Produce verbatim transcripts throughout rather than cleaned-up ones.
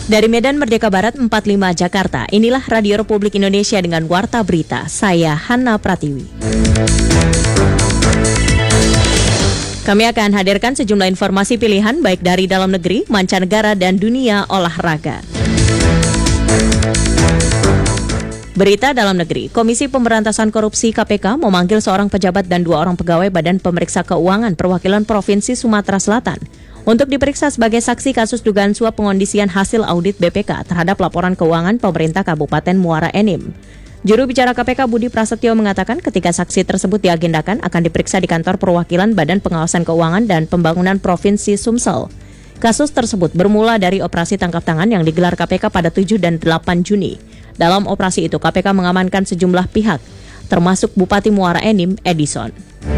Dari Medan Merdeka Barat empat puluh lima Jakarta, inilah Radio Republik Indonesia dengan Warta Berita. Saya Hana Pratiwi. Kami akan hadirkan sejumlah informasi pilihan baik dari dalam negeri, mancanegara, dan dunia olahraga. Berita dalam negeri, Komisi Pemberantasan Korupsi K P K memanggil seorang pejabat dan dua orang pegawai Badan Pemeriksa Keuangan Perwakilan Provinsi Sumatera Selatan untuk diperiksa sebagai saksi kasus dugaan suap pengondisian hasil audit B P K terhadap laporan keuangan pemerintah Kabupaten Muara Enim. Juru bicara K P K Budi Prasetyo mengatakan ketika saksi tersebut diagendakan akan diperiksa di kantor perwakilan Badan Pengawasan Keuangan dan Pembangunan Provinsi Sumsel. Kasus tersebut bermula dari operasi tangkap tangan yang digelar K P K pada tujuh dan delapan Juni. Dalam operasi itu K P K mengamankan sejumlah pihak, termasuk Bupati Muara Enim, Edison.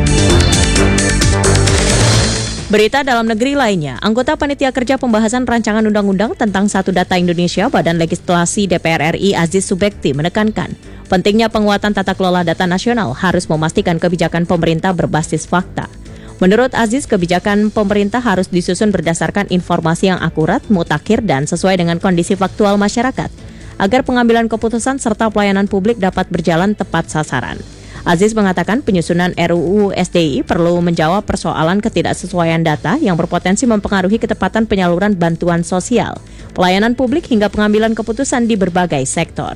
Berita dalam negeri lainnya, anggota Panitia Kerja Pembahasan Rancangan Undang-Undang tentang Satu Data Indonesia Badan Legislasi D P R R I Aziz Subekti menekankan pentingnya penguatan tata kelola data nasional harus memastikan kebijakan pemerintah berbasis fakta. Menurut Aziz, kebijakan pemerintah harus disusun berdasarkan informasi yang akurat, mutakhir, dan sesuai dengan kondisi faktual masyarakat, agar pengambilan keputusan serta pelayanan publik dapat berjalan tepat sasaran. Aziz mengatakan penyusunan R U U S D I perlu menjawab persoalan ketidaksesuaian data yang berpotensi mempengaruhi ketepatan penyaluran bantuan sosial, pelayanan publik hingga pengambilan keputusan di berbagai sektor.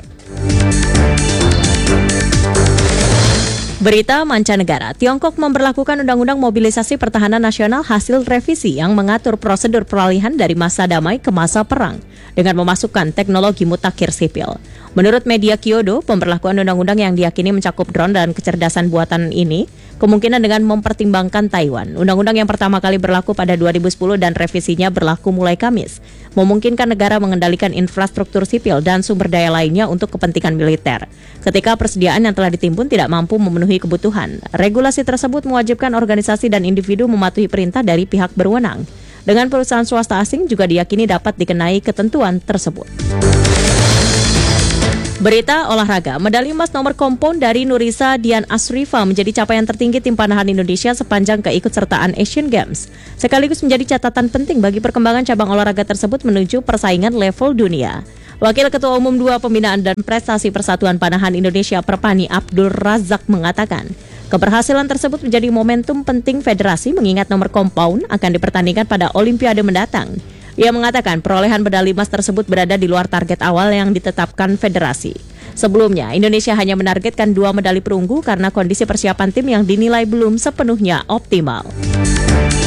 Berita mancanegara, Tiongkok memberlakukan Undang-Undang Mobilisasi Pertahanan Nasional hasil revisi yang mengatur prosedur peralihan dari masa damai ke masa perang dengan memasukkan teknologi mutakhir sipil. Menurut media Kyodo, pemberlakuan undang-undang yang diyakini mencakup drone dan kecerdasan buatan ini kemungkinan dengan mempertimbangkan Taiwan. Undang-undang yang pertama kali berlaku pada dua ribu sepuluh dan revisinya berlaku mulai Kamis, memungkinkan negara mengendalikan infrastruktur sipil dan sumber daya lainnya untuk kepentingan militer. Ketika persediaan yang telah ditimbun tidak mampu memenuhi kebutuhan, regulasi tersebut mewajibkan organisasi dan individu mematuhi perintah dari pihak berwenang. Dengan perusahaan swasta asing juga diyakini dapat dikenai ketentuan tersebut. Berita olahraga, medali emas nomor kompon dari Nurisa Dian Asrifa menjadi capaian tertinggi tim panahan Indonesia sepanjang keikutsertaan Asian Games. Sekaligus menjadi catatan penting bagi perkembangan cabang olahraga tersebut menuju persaingan level dunia. Wakil Ketua Umum dua Pembinaan dan Prestasi Persatuan Panahan Indonesia Perpani Abdul Razak mengatakan, keberhasilan tersebut menjadi momentum penting federasi mengingat nomor kompon akan dipertandingkan pada Olimpiade mendatang. Ia mengatakan perolehan medali emas tersebut berada di luar target awal yang ditetapkan federasi. Sebelumnya, Indonesia hanya menargetkan dua medali perunggu karena kondisi persiapan tim yang dinilai belum sepenuhnya optimal.